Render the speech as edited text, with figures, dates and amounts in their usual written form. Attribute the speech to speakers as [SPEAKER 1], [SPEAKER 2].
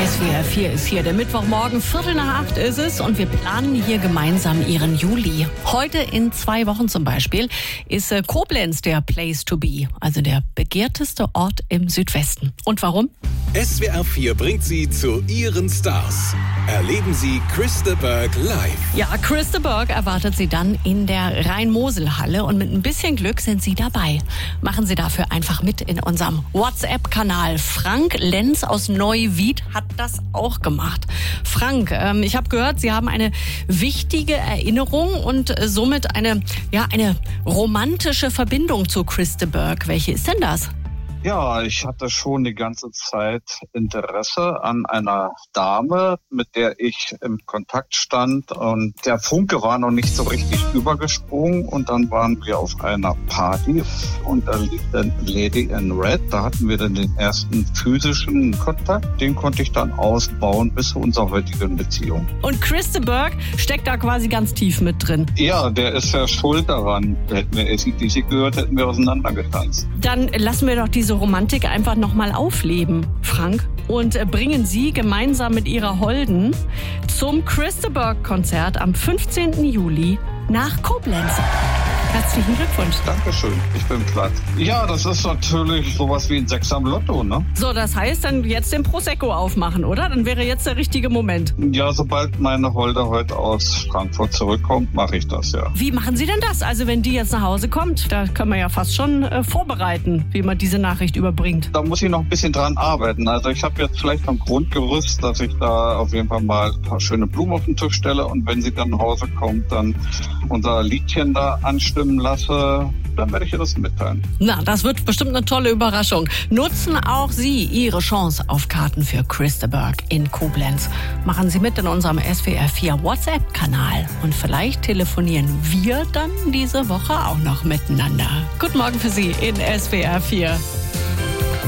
[SPEAKER 1] SWR 4 ist hier. Der Mittwochmorgen, 7:45 ist es und wir planen hier gemeinsam Ihren Juli. Heute in 2 Wochen zum Beispiel ist Koblenz der Place to be, also der begehrteste Ort im Südwesten. Und warum?
[SPEAKER 2] SWR 4 bringt Sie zu Ihren Stars. Erleben Sie Chris de Burgh live.
[SPEAKER 1] Ja, Chris de Burgh erwartet Sie dann in der Rhein-Mosel-Halle und mit ein bisschen Glück sind Sie dabei. Machen Sie dafür einfach mit in unserem WhatsApp-Kanal. Frank Lenz aus Neuwied hat das auch gemacht. Frank, ich habe gehört, Sie haben eine wichtige Erinnerung und somit eine romantische Verbindung zu Chris de Burgh. Welche ist denn das?
[SPEAKER 3] Ja, ich hatte schon die ganze Zeit Interesse an einer Dame, mit der ich im Kontakt stand, und der Funke war noch nicht so richtig übergesprungen, und dann waren wir auf einer Party und da lief dann Lady in Red. Da hatten wir dann den ersten physischen Kontakt, den konnte ich dann ausbauen bis zu unserer heutigen Beziehung.
[SPEAKER 1] Und Chris de Burgh steckt da quasi ganz tief mit drin.
[SPEAKER 3] Ja, der ist ja schuld daran. Hätten wir AC/DC gehört, hätten wir auseinandergetanzt.
[SPEAKER 1] Dann lassen wir doch diese Romantik einfach nochmal aufleben, Frank, und bringen Sie gemeinsam mit Ihrer Holden zum Chris de Burgh-Konzert am 15. Juli nach Koblenz. Herzlichen Glückwunsch.
[SPEAKER 3] Dankeschön, ich bin platt. Ja, das ist natürlich sowas wie ein Sechser am Lotto, ne?
[SPEAKER 1] So, das heißt dann jetzt den Prosecco aufmachen, oder? Dann wäre jetzt der richtige Moment.
[SPEAKER 3] Ja, sobald meine Holde heute aus Frankfurt zurückkommt, mache ich das, ja.
[SPEAKER 1] Wie machen Sie denn das? Also wenn die jetzt nach Hause kommt, da können wir ja fast schon vorbereiten, wie man diese Nachricht überbringt.
[SPEAKER 3] Da muss ich noch ein bisschen dran arbeiten. Also ich habe jetzt vielleicht ein Grundgerüst, dass ich da auf jeden Fall mal ein paar schöne Blumen auf den Tisch stelle, und wenn sie dann nach Hause kommt, dann unser Liedchen da anstimmen lasse, dann werde ich ihr das mitteilen.
[SPEAKER 1] Na, das wird bestimmt eine tolle Überraschung. Nutzen auch Sie Ihre Chance auf Karten für Chris de Burgh in Koblenz. Machen Sie mit in unserem SWR 4 WhatsApp-Kanal. Und vielleicht telefonieren wir dann diese Woche auch noch miteinander. Guten Morgen für Sie in SWR 4.